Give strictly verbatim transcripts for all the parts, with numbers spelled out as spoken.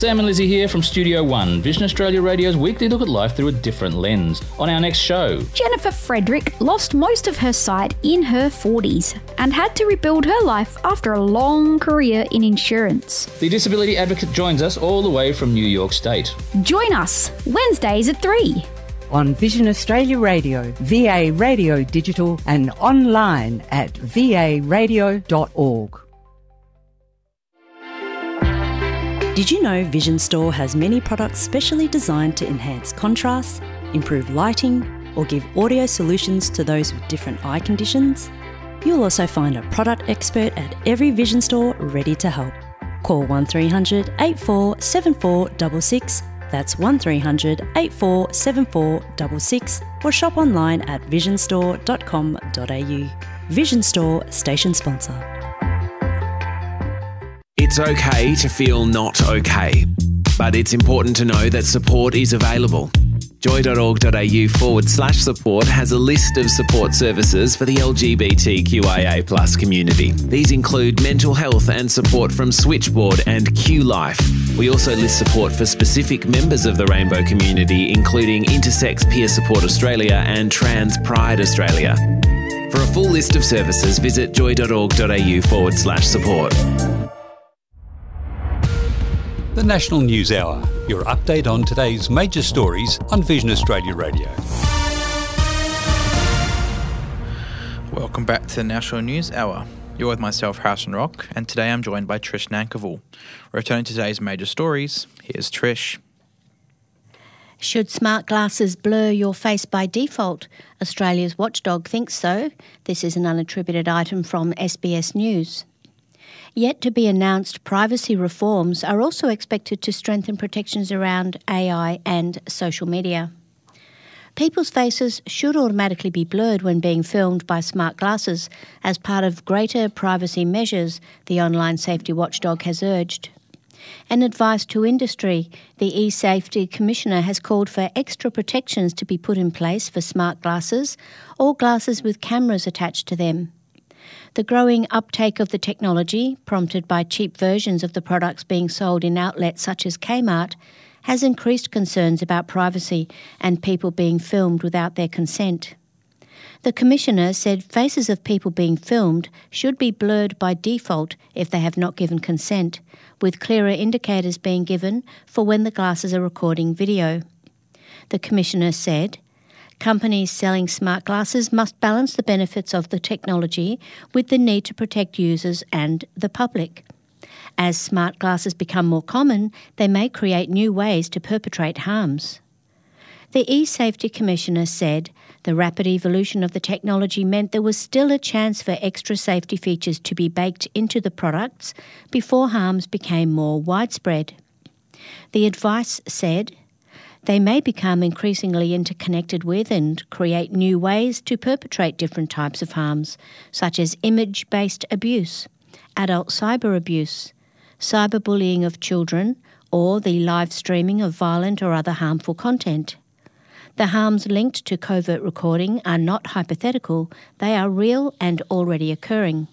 Sam and Lizzie here from Studio One, Vision Australia Radio's weekly look at life through a different lens. On our next show, Jennifer Frederick lost most of her sight in her forties and had to rebuild her life after a long career in insurance. the disability advocate joins us all the way from New York State. Join us Wednesdays at three. On Vision Australia Radio, V A Radio Digital and online at v a radio dot org. Did you know Vision Store has many products specially designed to enhance contrast, improve lighting, or give audio solutions to those with different eye conditions? You'll also find a product expert at every Vision Store ready to help. Call one three hundred, eight four seven four six six, that's one three hundred, eight four seven four six six, or shop online at vision store dot com dot a u. Vision Store, station sponsor. It's okay to feel not okay, but it's important to know that support is available. joy.org.au forward slash support has a list of support services for the L G B T Q I A plus community. These include mental health and support from Switchboard and Q Life. We also list support for specific members of the rainbow community, including Intersex Peer Support Australia and Trans Pride Australia. For a full list of services, visit joy.org.au forward slash support. The National News Hour, your update on today's major stories on Vision Australia Radio. Welcome back to the National News Hour. You're with myself, Harrison Rock, and today I'm joined by Trish Nankerville. Returning to today's major stories, here's Trish. Should smart glasses blur your face by default? Australia's watchdog thinks so. This is an unattributed item from S B S News. Yet to be announced privacy reforms are also expected to strengthen protections around A I and social media. People's faces should automatically be blurred when being filmed by smart glasses as part of greater privacy measures, the online safety watchdog has urged. In advice to industry, the eSafety Commissioner has called for extra protections to be put in place for smart glasses or glasses with cameras attached to them. The growing uptake of the technology, prompted by cheap versions of the products being sold in outlets such as Kmart, has increased concerns about privacy and people being filmed without their consent. The Commissioner said faces of people being filmed should be blurred by default if they have not given consent, with clearer indicators being given for when the glasses are recording video. The Commissioner said, companies selling smart glasses must balance the benefits of the technology with the need to protect users and the public. As smart glasses become more common, they may create new ways to perpetrate harms. The eSafety Commissioner said the rapid evolution of the technology meant there was still a chance for extra safety features to be baked into the products before harms became more widespread. The advice said, they may become increasingly interconnected with and create new ways to perpetrate different types of harms, such as image-based abuse, adult cyber abuse, cyberbullying of children, or the live streaming of violent or other harmful content. The harms linked to covert recording are not hypothetical, they are real and already occurring.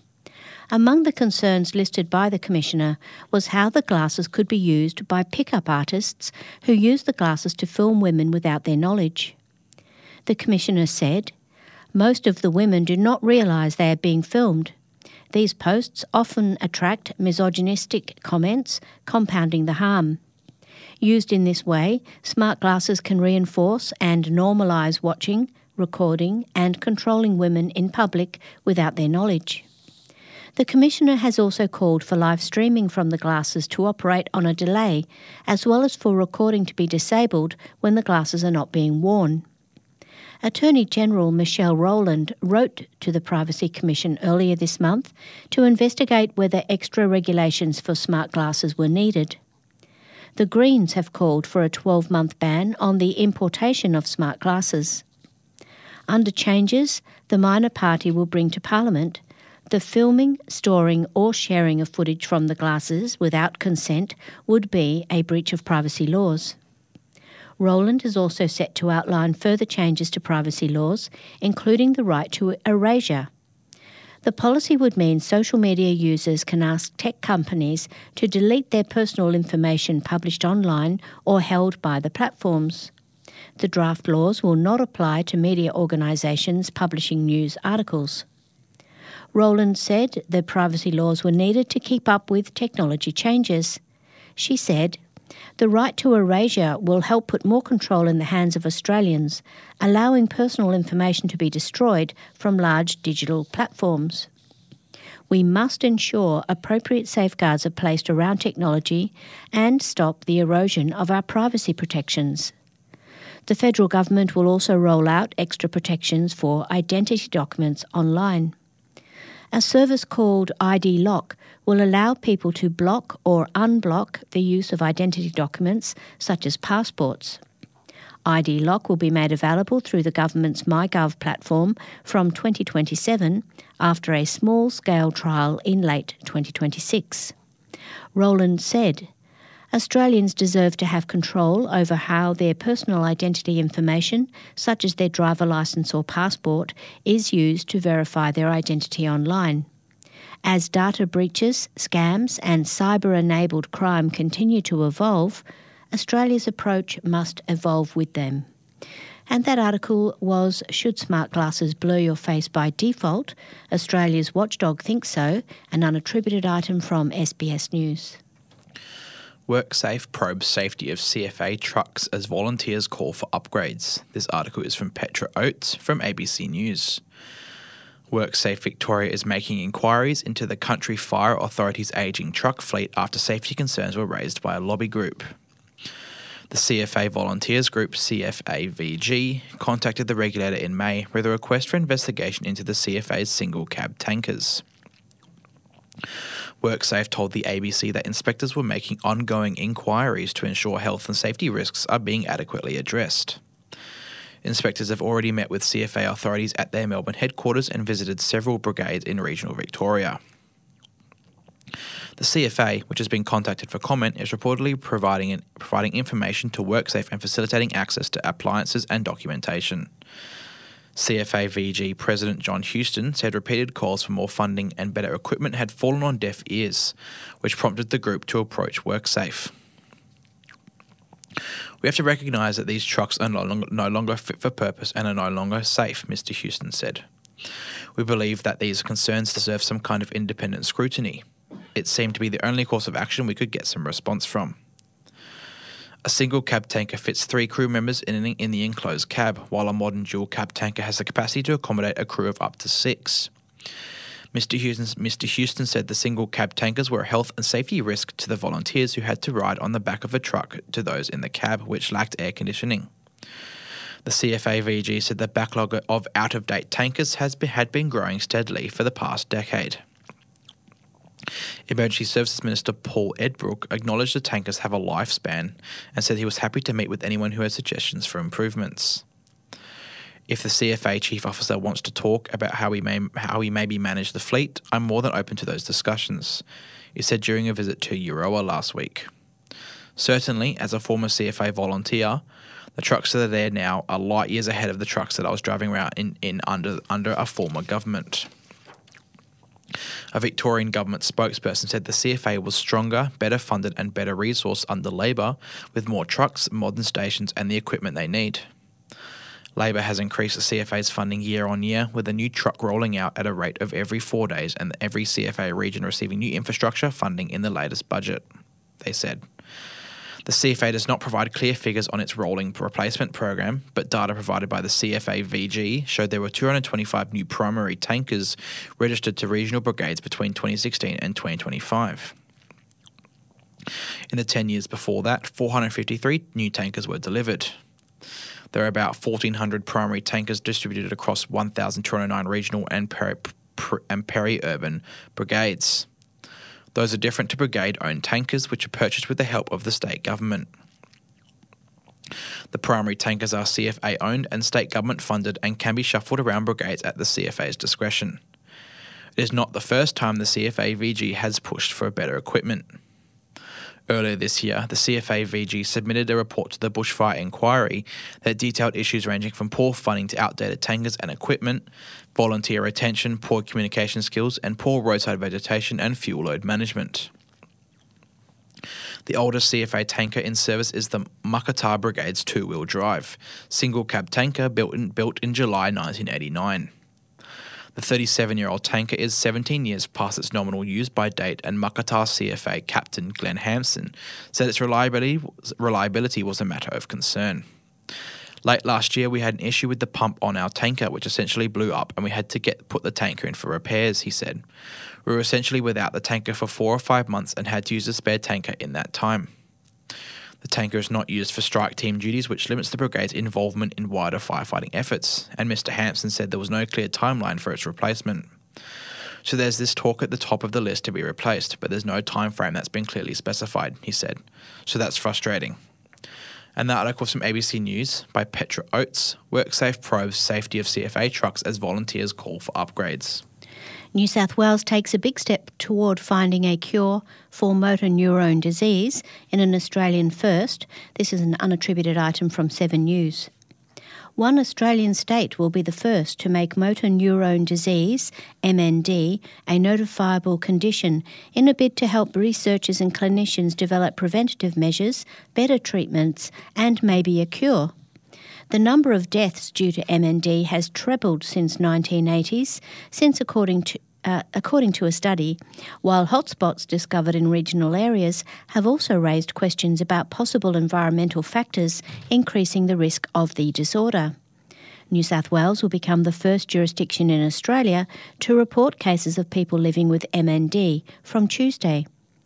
Among the concerns listed by the Commissioner was how the glasses could be used by pickup artists who use the glasses to film women without their knowledge. The Commissioner said, most of the women do not realise they are being filmed. These posts often attract misogynistic comments, compounding the harm. Used in this way, smart glasses can reinforce and normalise watching, recording and controlling women in public without their knowledge. The Commissioner has also called for live streaming from the glasses to operate on a delay, as well as for recording to be disabled when the glasses are not being worn. Attorney General Michelle Rowland wrote to the Privacy Commission earlier this month to investigate whether extra regulations for smart glasses were needed. The Greens have called for a twelve-month ban on the importation of smart glasses. Under changes the minor party will bring to Parliament, the filming, storing or sharing of footage from the glasses without consent would be a breach of privacy laws. Rowland is also set to outline further changes to privacy laws, including the right to erasure. The policy would mean social media users can ask tech companies to delete their personal information published online or held by the platforms. The draft laws will not apply to media organisations publishing news articles. Rowland said the privacy laws were needed to keep up with technology changes. She said, "The right to erasure will help put more control in the hands of Australians, allowing personal information to be destroyed from large digital platforms. We must ensure appropriate safeguards are placed around technology and stop the erosion of our privacy protections." The federal government will also roll out extra protections for identity documents online. A service called I D Lock will allow people to block or unblock the use of identity documents such as passports. I D Lock will be made available through the government's MyGov platform from twenty twenty-seven after a small-scale trial in late twenty twenty-six. Rowland said, "Australians deserve to have control over how their personal identity information, such as their driver licence or passport, is used to verify their identity online. As data breaches, scams and cyber-enabled crime continue to evolve, Australia's approach must evolve with them." And that article was "Should Smart Glasses Blur Your Face by Default? Australia's Watchdog Thinks So," an unattributed item from S B S News. WorkSafe probes safety of C F A trucks as volunteers call for upgrades. This article is from Petra Oates from A B C News. WorkSafe Victoria is making inquiries into the Country Fire Authority's ageing truck fleet after safety concerns were raised by a lobby group. The C F A Volunteers Group, C F A V G, contacted the regulator in May with a request for investigation into the C F A's single cab tankers. WorkSafe told the A B C that inspectors were making ongoing inquiries to ensure health and safety risks are being adequately addressed. Inspectors have already met with C F A authorities at their Melbourne headquarters and visited several brigades in regional Victoria. The C F A, which has been contacted for comment, is reportedly providing providing information to WorkSafe and facilitating access to appliances and documentation. C F A V G President John Houston said repeated calls for more funding and better equipment had fallen on deaf ears, which prompted the group to approach WorkSafe. "We have to recognise that these trucks are no longer, no longer fit for purpose and are no longer safe," Mister Houston said. "We believe that these concerns deserve some kind of independent scrutiny. It seemed to be the only course of action we could get some response from." A single cab tanker fits three crew members in, in the enclosed cab, while a modern dual cab tanker has the capacity to accommodate a crew of up to six. Mister Houston, Mister Houston said the single cab tankers were a health and safety risk to the volunteers who had to ride on the back of a truck to those in the cab, which lacked air conditioning. The C F A V G said the backlog of out-of-date tankers has been, had been growing steadily for the past decade. Emergency Services Minister Paul Edbrook acknowledged the tankers have a lifespan and said he was happy to meet with anyone who had suggestions for improvements. "If the C F A Chief Officer wants to talk about how we may how we maybe manage the fleet, I'm more than open to those discussions," he said during a visit to Euroa last week. "Certainly, as a former C F A volunteer, the trucks that are there now are light years ahead of the trucks that I was driving around in, in under under a former government." A Victorian government spokesperson said the C F A was stronger, better funded and better resourced under Labor, with more trucks, modern stations and the equipment they need. Labor has increased the C F A's funding year on year, with a new truck rolling out at a rate of every four days and every C F A region receiving new infrastructure funding in the latest budget, they said. The C F A does not provide clear figures on its rolling replacement program, but data provided by the C F A V G showed there were two hundred twenty-five new primary tankers registered to regional brigades between twenty sixteen and twenty twenty-five. In the ten years before that, four hundred fifty-three new tankers were delivered. There are about fourteen hundred primary tankers distributed across one thousand two hundred nine regional and, peri- and peri-urban brigades. Those are different to brigade-owned tankers, which are purchased with the help of the state government. The primary tankers are C F A-owned and state government-funded and can be shuffled around brigades at the C F A's discretion. It is not the first time the C F A V G has pushed for better equipment. Earlier this year, the C F A V G submitted a report to the Bushfire Inquiry that detailed issues ranging from poor funding to outdated tankers and equipment, volunteer retention, poor communication skills, and poor roadside vegetation and fuel load management. The oldest C F A tanker in service is the Muckatar Brigade's two-wheel drive, single-cab tanker built in, built in July nineteen eighty-nine. The thirty-seven-year-old tanker is seventeen years past its nominal use-by date, and Muckatar C F A Captain Glenn Hampson said its reliability, reliability was a matter of concern. Late last year, we had an issue with the pump on our tanker, which essentially blew up, and we had to get put the tanker in for repairs, he said. We were essentially without the tanker for four or five months and had to use a spare tanker in that time. The tanker is not used for strike team duties, which limits the brigade's involvement in wider firefighting efforts, and Mister Hampson said there was no clear timeline for its replacement. So there's this talk at the top of the list to be replaced, but there's no time frame that's been clearly specified, he said. So that's frustrating. And the article from A B C News by Petra Oates, WorkSafe probes safety of C F A trucks as volunteers call for upgrades. New South Wales takes a big step toward finding a cure for motor neurone disease in an Australian first. This is an unattributed item from Seven News. One Australian state will be the first to make motor neurone disease, M N D, a notifiable condition in a bid to help researchers and clinicians develop preventative measures, better treatments, and maybe a cure. The number of deaths due to M N D has trebled since nineteen eighties, since according to Uh, according to a study, while hotspots discovered in regional areas have also raised questions about possible environmental factors increasing the risk of the disorder. New South Wales will become the first jurisdiction in Australia to report cases of people living with M N D from Tuesday.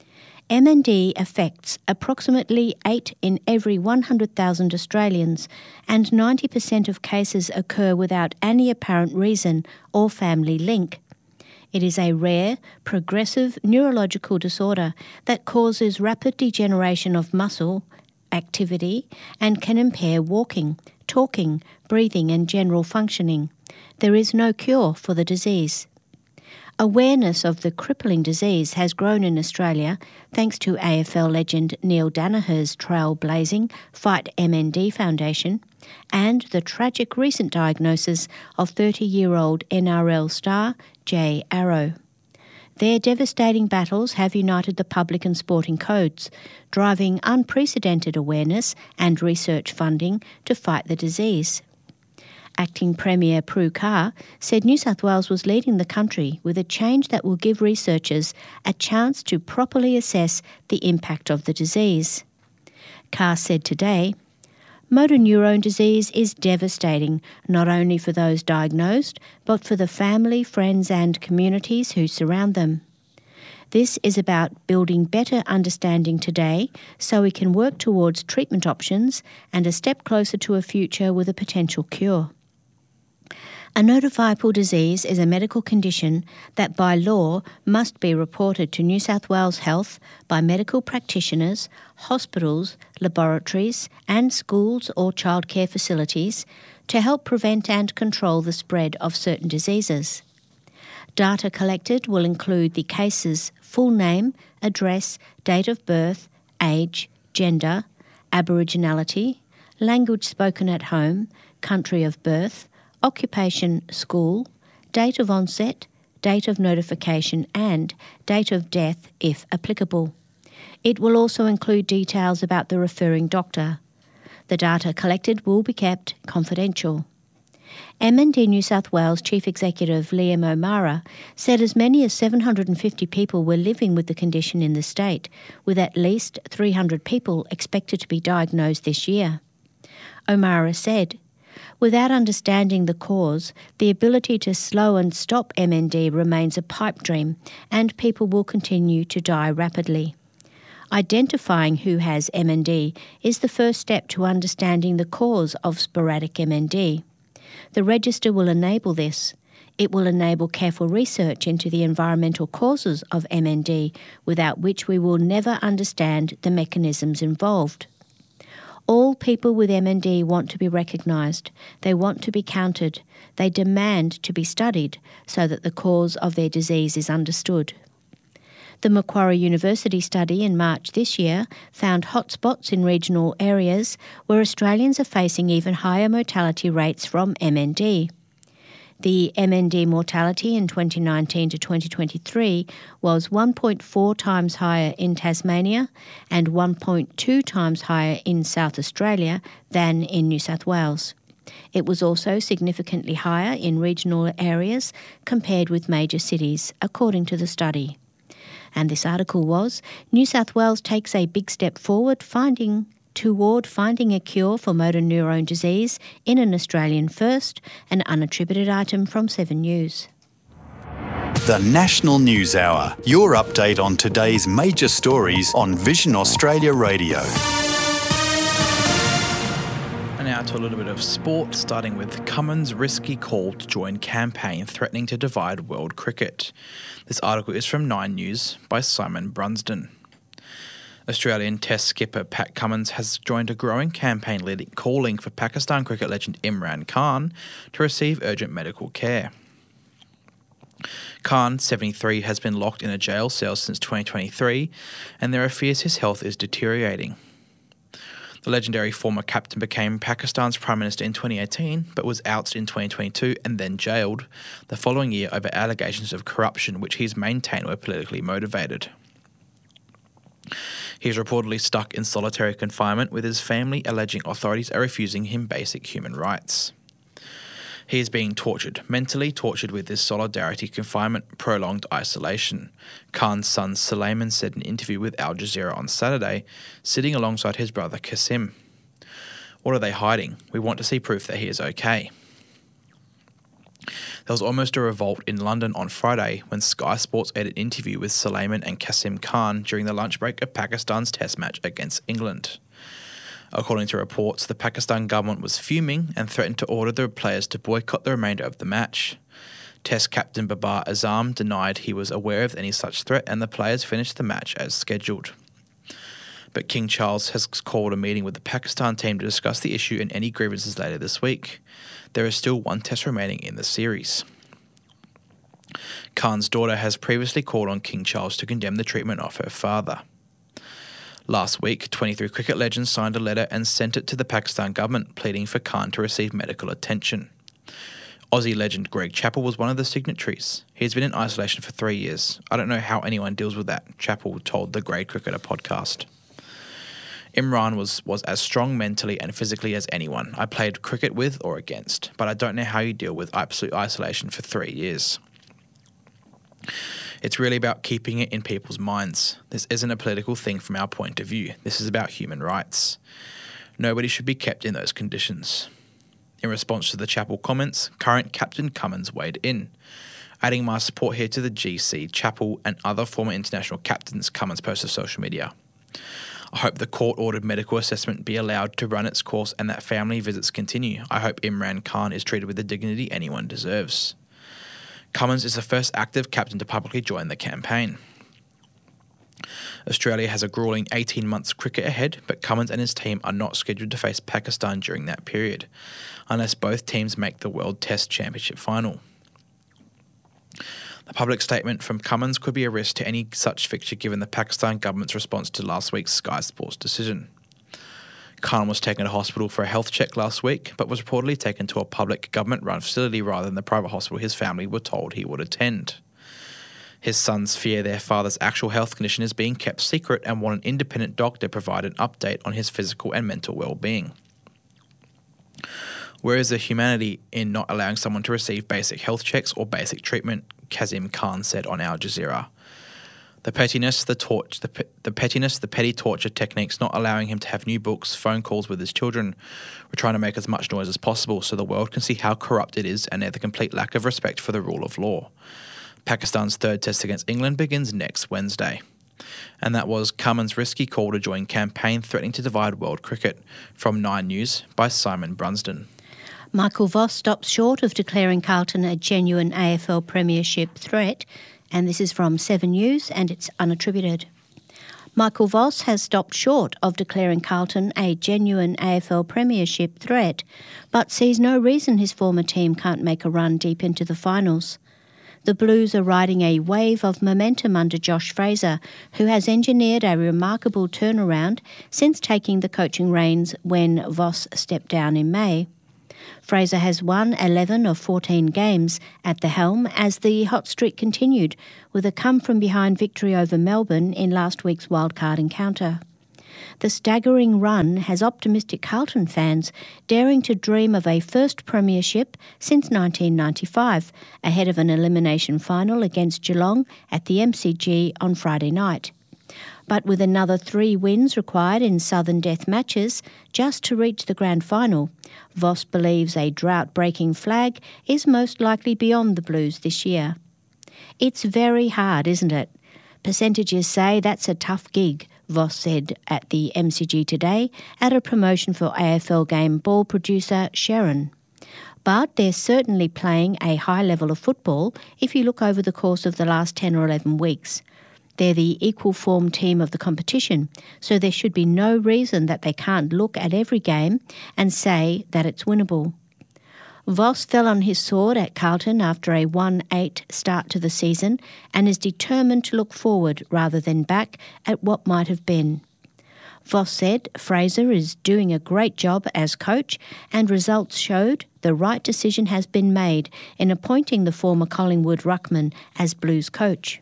M N D affects approximately eight in every one hundred thousand Australians, and ninety percent of cases occur without any apparent reason or family link. It is a rare, progressive neurological disorder that causes rapid degeneration of muscle activity and can impair walking, talking, breathing and general functioning. There is no cure for the disease. Awareness of the crippling disease has grown in Australia thanks to A F L legend Neil Danaher's trailblazing Fight M N D Foundation and the tragic recent diagnosis of thirty-year-old N R L star Jay Arrow. Their devastating battles have united the public and sporting codes, driving unprecedented awareness and research funding to fight the disease. Acting Premier Prue Carr said New South Wales was leading the country with a change that will give researchers a chance to properly assess the impact of the disease. Carr said today, "Motor neurone disease is devastating, not only for those diagnosed, but for the family, friends and communities who surround them. This is about building better understanding today so we can work towards treatment options and a step closer to a future with a potential cure." A notifiable disease is a medical condition that by law must be reported to New South Wales Health by medical practitioners, hospitals, laboratories and schools or childcare facilities to help prevent and control the spread of certain diseases. Data collected will include the case's full name, address, date of birth, age, gender, Aboriginality, language spoken at home, country of birth, occupation, school, date of onset, date of notification and date of death if applicable. It will also include details about the referring doctor. The data collected will be kept confidential. M N D New South Wales Chief Executive Liam O'Mara said as many as seven hundred fifty people were living with the condition in the state, with at least three hundred people expected to be diagnosed this year. O'Mara said, "Without understanding the cause, the ability to slow and stop M N D remains a pipe dream and people will continue to die rapidly. Identifying who has M N D is the first step to understanding the cause of sporadic M N D. The register will enable this. It will enable careful research into the environmental causes of M N D, without which we will never understand the mechanisms involved. All people with M N D want to be recognised. They want to be counted. They demand to be studied so that the cause of their disease is understood." The Macquarie University study in March this year found hotspots in regional areas where Australians are facing even higher mortality rates from M N D. The M N D mortality in twenty nineteen to twenty twenty-three was one point four times higher in Tasmania and one point two times higher in South Australia than in New South Wales. It was also significantly higher in regional areas compared with major cities, according to the study. And this article was, New South Wales takes a big step forward finding toward finding a cure for motor neurone disease in an Australian first, an unattributed item from Seven News. The National News Hour, your update on today's major stories on Vision Australia Radio. And now to a little bit of sport, starting with Cummins' risky call to join campaign threatening to divide world cricket. This article is from Nine News by Simon Brunsden. Australian Test skipper Pat Cummins has joined a growing campaign leading, calling for Pakistan cricket legend Imran Khan to receive urgent medical care. Khan, seventy-three, has been locked in a jail cell since twenty twenty-three, and there are fears his health is deteriorating. The legendary former captain became Pakistan's Prime Minister in twenty eighteen, but was ousted in twenty twenty-two and then jailed the following year over allegations of corruption which he's maintained were politically motivated. He is reportedly stuck in solitary confinement, with his family alleging authorities are refusing him basic human rights. He is being tortured, mentally tortured with this solidarity confinement, prolonged isolation. Khan's son Suleiman said in an interview with Al Jazeera on Saturday, sitting alongside his brother Qasim. What are they hiding? We want to see proof that he is okay. There was almost a revolt in London on Friday when Sky Sports aired an interview with Suleiman and Qasim Khan during the lunch break of Pakistan's Test match against England. According to reports, the Pakistan government was fuming and threatened to order the players to boycott the remainder of the match. Test captain Babar Azam denied he was aware of any such threat, and the players finished the match as scheduled. But King Charles has called a meeting with the Pakistan team to discuss the issue and any grievances later this week. There is still one test remaining in the series. Khan's daughter has previously called on King Charles to condemn the treatment of her father. Last week, twenty-three cricket legends signed a letter and sent it to the Pakistan government, pleading for Khan to receive medical attention. Aussie legend Greg Chappell was one of the signatories. He's been in isolation for three years. I don't know how anyone deals with that, Chappell told the Grade Cricketer podcast. Imran was, was as strong mentally and physically as anyone I played cricket with or against, but I don't know how you deal with absolute isolation for three years. It's really about keeping it in people's minds. This isn't a political thing from our point of view. This is about human rights. Nobody should be kept in those conditions. In response to the Chappell comments, current Captain Cummins weighed in. Adding my support here to the G C, Chappell and other former international captains, Cummins posted to social media. I hope the court-ordered medical assessment be allowed to run its course and that family visits continue. I hope Imran Khan is treated with the dignity anyone deserves. Cummins is the first active captain to publicly join the campaign. Australia has a gruelling eighteen months cricket ahead, but Cummins and his team are not scheduled to face Pakistan during that period, unless both teams make the World Test Championship final. The public statement from Cummins could be a risk to any such fixture given the Pakistan government's response to last week's Sky Sports decision. Khan was taken to hospital for a health check last week, but was reportedly taken to a public government-run facility rather than the private hospital his family were told he would attend. His sons fear their father's actual health condition is being kept secret and want an independent doctor to provide an update on his physical and mental well-being. Where is the humanity in not allowing someone to receive basic health checks or basic treatment? Qasim Khan said on Al Jazeera. The pettiness, the torch, the, pe- the pettiness, the petty torture techniques, not allowing him to have new books, phone calls with his children. We're trying to make as much noise as possible so the world can see how corrupt it is and the complete lack of respect for the rule of law. Pakistan's third test against England begins next Wednesday. And that was Cummins' risky call to join campaign threatening to divide world cricket. From Nine News by Simon Brunsden. Michael Voss stops short of declaring Carlton a genuine A F L premiership threat, and this is from Seven News and it's unattributed. Michael Voss has stopped short of declaring Carlton a genuine A F L premiership threat, but sees no reason his former team can't make a run deep into the finals. The Blues are riding a wave of momentum under Josh Fraser, who has engineered a remarkable turnaround since taking the coaching reins when Voss stepped down in May. Fraser has won eleven of fourteen games at the helm as the hot streak continued, with a come-from-behind victory over Melbourne in last week's wildcard encounter. The staggering run has optimistic Carlton fans daring to dream of a first premiership since nineteen ninety-five, ahead of an elimination final against Geelong at the M C G on Friday night. But with another three wins required in Southern Death matches just to reach the grand final, Voss believes a drought-breaking flag is most likely beyond the Blues this year. It's very hard, isn't it? Percentages say that's a tough gig, Voss said at the M C G today at a promotion for A F L game ball producer Sharon. But they're certainly playing a high level of football if you look over the course of the last ten or eleven weeks. They're the equal form team of the competition, so there should be no reason that they can't look at every game and say that it's winnable. Voss fell on his sword at Carlton after a one eight start to the season and is determined to look forward rather than back at what might have been. Voss said Fraser is doing a great job as coach and results showed the right decision has been made in appointing the former Collingwood ruckman as Blues coach.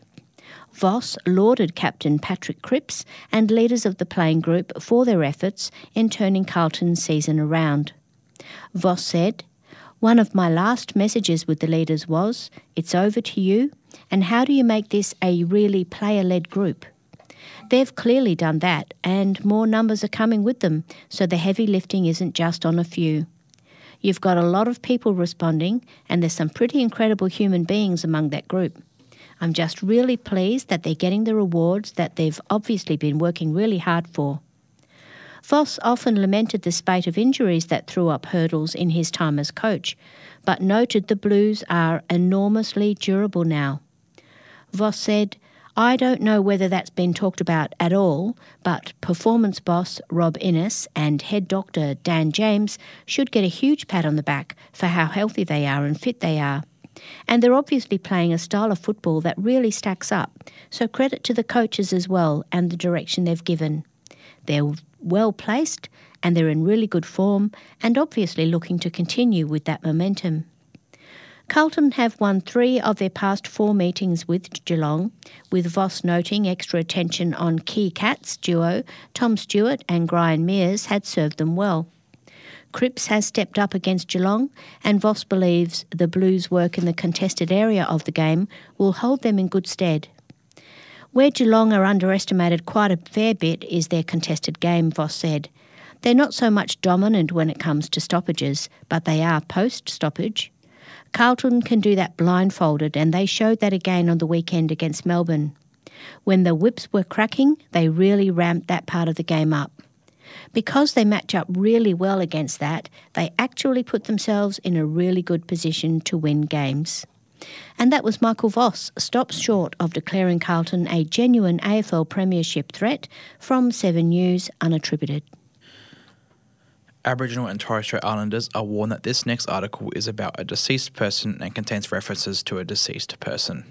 Voss lauded captain Patrick Cripps and leaders of the playing group for their efforts in turning Carlton's season around. Voss said, "One of my last messages with the leaders was, it's over to you, and how do you make this a really player-led group? They've clearly done that, and more numbers are coming with them, so the heavy lifting isn't just on a few. You've got a lot of people responding, and there's some pretty incredible human beings among that group. I'm just really pleased that they're getting the rewards that they've obviously been working really hard for." Voss often lamented the spate of injuries that threw up hurdles in his time as coach, but noted the Blues are enormously durable now. Voss said, "I don't know whether that's been talked about at all, but performance boss Rob Innes and head doctor Dan James should get a huge pat on the back for how healthy they are and fit they are. And they're obviously playing a style of football that really stacks up, so credit to the coaches as well and the direction they've given. They're well placed and they're in really good form and obviously looking to continue with that momentum." Carlton have won three of their past four meetings with Geelong, with Voss noting extra attention on key Cats duo Tom Stewart and Brian Mears had served them well. Cripps has stepped up against Geelong, and Voss believes the Blues' work in the contested area of the game will hold them in good stead. Where Geelong are underestimated quite a fair bit is their contested game, Voss said. They're not so much dominant when it comes to stoppages, but they are post-stoppage. Carlton can do that blindfolded, and they showed that again on the weekend against Melbourne. When the whips were cracking, they really ramped that part of the game up. Because they match up really well against that, they actually put themselves in a really good position to win games. And that was Michael Voss, stops short of declaring Carlton a genuine A F L premiership threat, from Seven News Unattributed. Aboriginal and Torres Strait Islanders are warned that this next article is about a deceased person and contains references to a deceased person.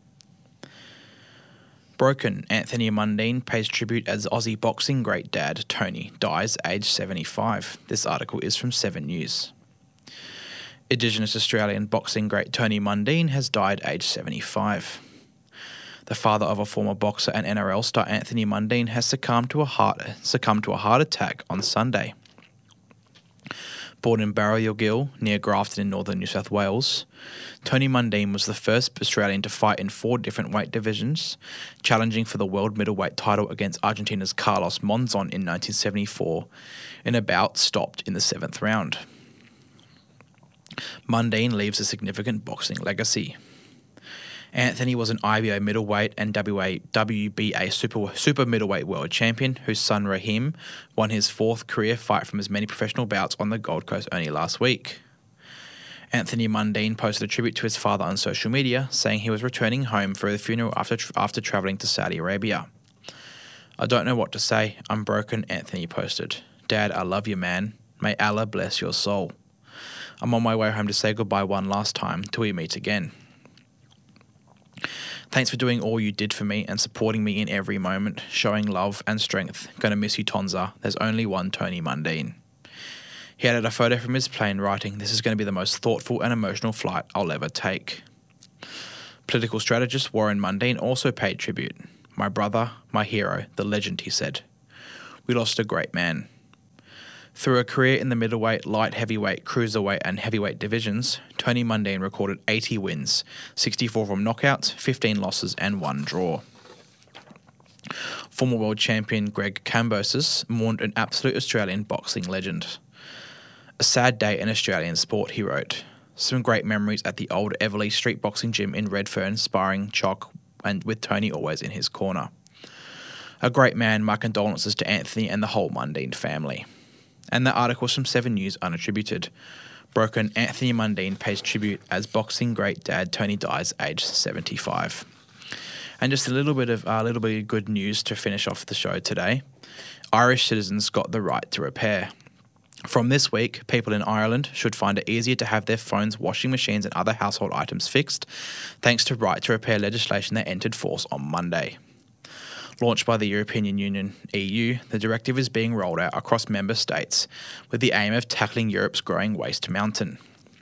Broken, Anthony Mundine pays tribute as Aussie boxing great dad Tony dies aged seventy-five. This article is from Seven News. Indigenous Australian boxing great Tony Mundine has died aged seventy-five. The father of a former boxer and N R L star Anthony Mundine has succumbed to a heart succumbed to a heart attack on Sunday. Born in Barrowgill, near Grafton in northern New South Wales, Tony Mundine was the first Australian to fight in four different weight divisions, challenging for the world middleweight title against Argentina's Carlos Monzon in nineteen seventy-four, in a bout stopped in the seventh round. Mundine leaves a significant boxing legacy. Anthony was an I B O middleweight and W B A super, super middleweight world champion whose son Raheem won his fourth career fight from as many professional bouts on the Gold Coast only last week. Anthony Mundine posted a tribute to his father on social media, saying he was returning home for the funeral after after travelling to Saudi Arabia. "I don't know what to say. I'm broken," Anthony posted. "Dad, I love you, man. May Allah bless your soul. I'm on my way home to say goodbye one last time till we meet again." Thanks for doing all you did for me and supporting me in every moment, showing love and strength. Gonna miss you, Tonza. There's only one Tony Mundine. He added a photo from his plane writing, "This is going to be the most thoughtful and emotional flight I'll ever take." Political strategist Warren Mundine also paid tribute. "My brother, my hero, the legend," he said. "We lost a great man." Through a career in the middleweight, light heavyweight, cruiserweight and heavyweight divisions, Tony Mundine recorded eighty wins, sixty-four from knockouts, fifteen losses and one draw. Former world champion Greg Kambosos mourned an absolute Australian boxing legend. "A sad day in Australian sport," he wrote. "Some great memories at the old Everleigh Street Boxing Gym in Redfern, sparring, chalk, and with Tony always in his corner. A great man, my condolences to Anthony and the whole Mundine family." And that article was from Seven News Unattributed. Broken, Anthony Mundine pays tribute as boxing great dad Tony dies aged seventy-five. And just a little bit of a uh, little bit of good news to finish off the show today. Irish citizens got the right to repair. From this week, people in Ireland should find it easier to have their phones, washing machines and other household items fixed, thanks to right to repair legislation that entered force on Monday. Launched by the European Union E U, the directive is being rolled out across member states with the aim of tackling Europe's growing waste mountain.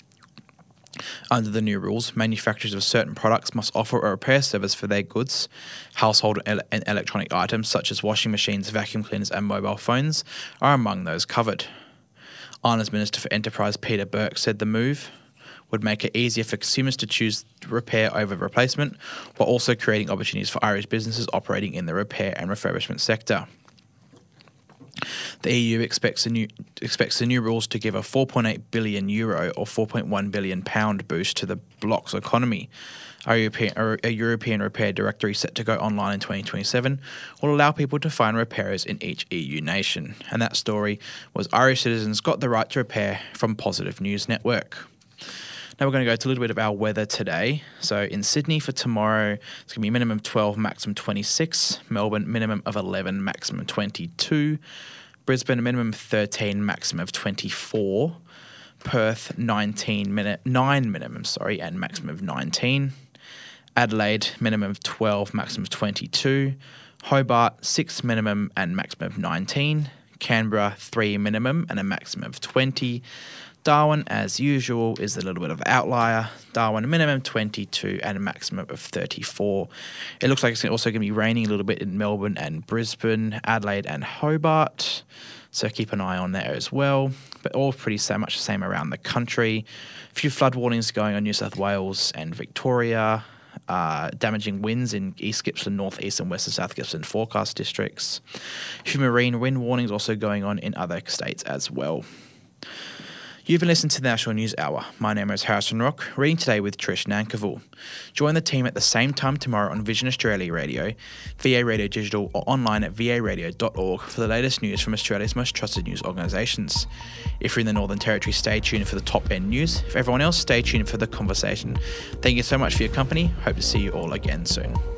Under the new rules, manufacturers of certain products must offer a repair service for their goods. Household and electronic items such as washing machines, vacuum cleaners and mobile phones are among those covered. Ireland's Minister for Enterprise Peter Burke said the move would make it easier for consumers to choose repair over replacement, while also creating opportunities for Irish businesses operating in the repair and refurbishment sector. The E U expects the new expects the new rules to give a four point eight billion euro or four point one billion pound boost to the bloc's economy. A European, a European repair directory set to go online in twenty twenty-seven will allow people to find repairers in each E U nation. And that story was Irish citizens got the right to repair from Positive News Network. Now we're going to go to a little bit of our weather today. So in Sydney for tomorrow, it's going to be minimum twelve, maximum twenty-six. Melbourne, minimum of eleven, maximum twenty-two. Brisbane, minimum thirteen, maximum of twenty-four. Perth, nineteen, min- nine minimum, sorry, and maximum of nineteen. Adelaide, minimum of twelve, maximum of twenty-two. Hobart, six minimum and maximum of nineteen. Canberra, three minimum and a maximum of twenty. Darwin, as usual, is a little bit of an outlier. Darwin, minimum twenty-two and a maximum of thirty-four. It looks like it's also going to be raining a little bit in Melbourne and Brisbane, Adelaide and Hobart. So keep an eye on there as well. But all pretty so much the same around the country. A few flood warnings going on New South Wales and Victoria. Uh, damaging winds in East Gippsland, North East and West and South Gippsland forecast districts. A few marine wind warnings also going on in other states as well. You've been listening to the National News Hour. My name is Harrison Rock, reading today with Trish Nankivell. Join the team at the same time tomorrow on Vision Australia Radio, V A Radio Digital or online at v a radio dot org for the latest news from Australia's most trusted news organisations. If you're in the Northern Territory, stay tuned for the top end news. For everyone else, stay tuned for the conversation. Thank you so much for your company. Hope to see you all again soon.